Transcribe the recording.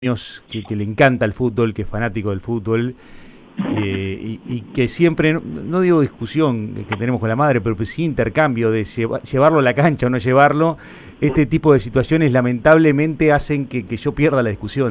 que le encanta el fútbol, que es fanático del fútbol, y que siempre, no digo discusión que tenemos con la madre, pero pues sí intercambio de llevarlo a la cancha o no llevarlo, este tipo de situaciones lamentablemente hacen que yo pierda la discusión.